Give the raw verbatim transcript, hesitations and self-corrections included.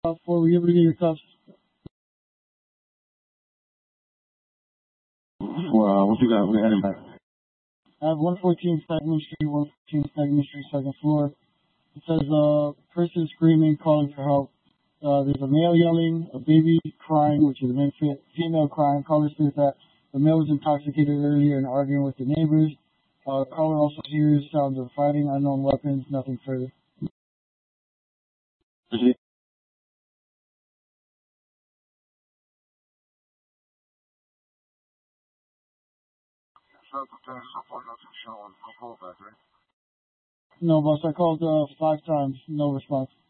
for were you able to get your cuffs? Well, what you got? We're heading back. I have one fourteen Stagman Street, one fourteen Stagman Street, second floor. It says, uh, person screaming, calling for help. Uh, there's a male yelling, a baby crying, which is an infant, female crying. Caller says that the male was intoxicated earlier and arguing with the neighbors. Uh, caller also hears sounds of fighting, unknown weapons, nothing further. Proceed. No, boss, I called uh, five times, no response.